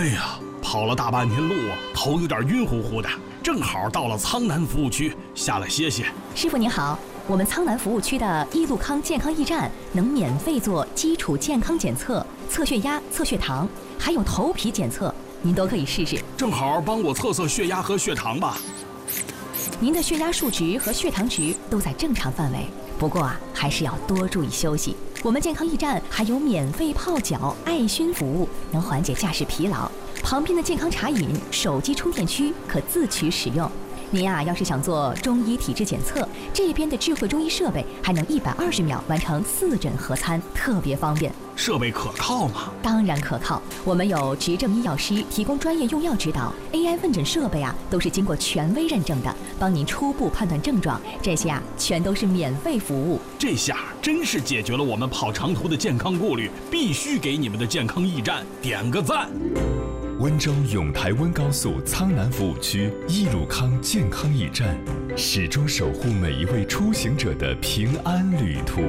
哎呀，跑了大半天路，头有点晕乎乎的，正好到了苍南服务区，下来歇歇。 师傅您好，我们苍南服务区的一路康健康驿站能免费做基础健康检测，测血压、测血糖，还有头皮检测，您都可以试试。 正好帮我测测血压和血糖吧。 您的血压数值和血糖值都在正常范围，不过还是要多注意休息。我们健康驿站还有免费泡脚、艾熏服务，能缓解驾驶疲劳。旁边的健康茶饮、手机充电区可自取使用。您要是想做中医体质检测，这边的智慧中医设备还能120秒完成4诊合参，特别方便。 设备可靠吗？ 当然可靠，我们有执证医药师提供专业用药指导 ，AI 问诊设备都是经过权威认证的，帮您初步判断症状，这些全都是免费服务。 这下真是解决了我们跑长途的健康顾虑，必须给你们的健康驿站点个赞。 温州永台温高速苍南服务区一路康健康驿站，始终守护每一位出行者的平安旅途。